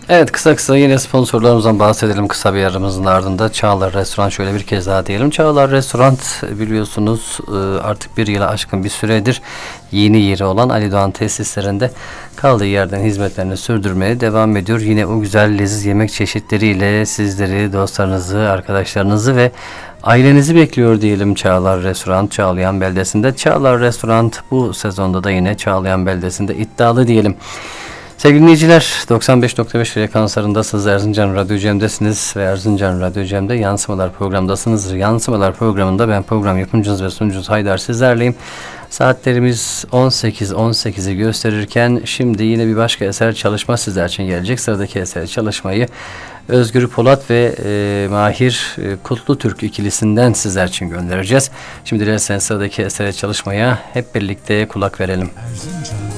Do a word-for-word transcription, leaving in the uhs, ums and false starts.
Evet, kısa kısa yine sponsorlarımızdan bahsedelim kısa bir aramızın ardında. Çağlar Restoran, şöyle bir kez daha diyelim. Çağlar Restoran biliyorsunuz artık bir yıla aşkın bir süredir yeni yeri olan Ali Doğan tesislerinde kaldığı yerden hizmetlerini sürdürmeye devam ediyor. Yine o güzel leziz yemek çeşitleriyle sizleri, dostlarınızı, arkadaşlarınızı ve ailenizi bekliyor diyelim Çağlar Restoran Çağlayan Beldesi'nde. Çağlar Restoran bu sezonda da yine Çağlayan Beldesi'nde iddialı diyelim. Sevgili dinleyiciler, doksan beş nokta beş frekanslarındasınız. Erzincan Radyo Cem'desiniz ve Erzincan Radyo Cem'de Yansımalar programdasınız. Yansımalar programında ben program yapımcınız ve sunucunuz Haydar sizlerleyim. Saatlerimiz on sekiz on sekizi gösterirken şimdi yine bir başka eser çalışma sizler için gelecek. Sıradaki eser çalışmayı Özgür Polat ve e, Mahir e, Kutlu Türk ikilisinden sizler için göndereceğiz. Şimdi dilerseniz sıradaki esere çalışmaya hep birlikte kulak verelim. Erzincan